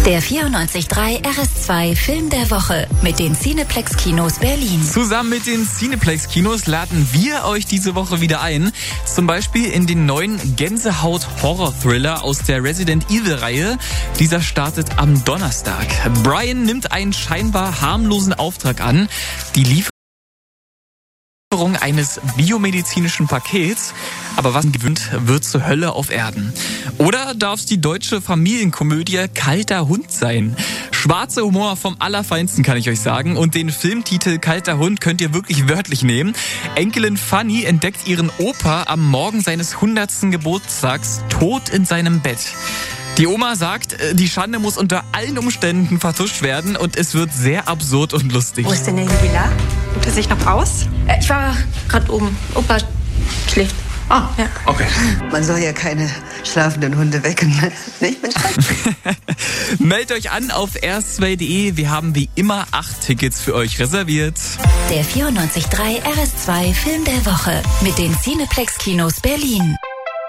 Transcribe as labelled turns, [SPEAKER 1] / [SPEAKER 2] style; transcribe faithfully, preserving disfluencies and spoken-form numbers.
[SPEAKER 1] Der vierundneunzig Komma drei R S zwei Film der Woche mit den Cineplex Kinos Berlin.
[SPEAKER 2] Zusammen mit den Cineplex Kinos laden wir euch diese Woche wieder ein. Zum Beispiel in den neuen Gänsehaut-Horror-Thriller aus der Resident Evil-Reihe. Dieser startet am Donnerstag. Brian nimmt einen scheinbar harmlosen Auftrag an. Die Lieferung eines biomedizinischen Pakets. Aber was gewinnt, wird zur Hölle auf Erden. Oder darf es die deutsche Familienkomödie Kalter Hund sein? Schwarzer Humor vom Allerfeinsten, kann ich euch sagen. Und den Filmtitel Kalter Hund könnt ihr wirklich wörtlich nehmen. Enkelin Fanny entdeckt ihren Opa am Morgen seines hundertsten Geburtstags tot in seinem Bett. Die Oma sagt, die Schande muss unter allen Umständen vertuscht werden und es wird sehr absurd und lustig.
[SPEAKER 3] Wo ist denn der Jubilar? Ruht er sich noch aus?
[SPEAKER 4] Äh, ich war gerade oben. Opa schläft.
[SPEAKER 3] Ah, ja.
[SPEAKER 2] Okay.
[SPEAKER 5] Man soll ja keine schlafenden Hunde wecken. Nicht, Mensch?
[SPEAKER 2] Meldet euch an auf r s zwei punkt d e. Wir haben wie immer acht Tickets für euch reserviert.
[SPEAKER 1] Der vierundneunzig Komma drei R S zwei Film der Woche mit den Cineplex Kinos Berlin.